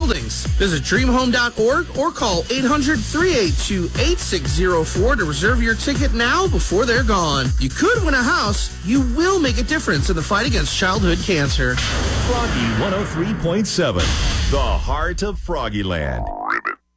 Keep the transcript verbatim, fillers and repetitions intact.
buildings. Visit dream home dot org or call eight hundred, three eight two, eight six zero four to reserve your ticket now before they're gone. You could win a house. You will make a difference in the fight against childhood cancer. Froggy one oh three point seven, the heart of Froggyland.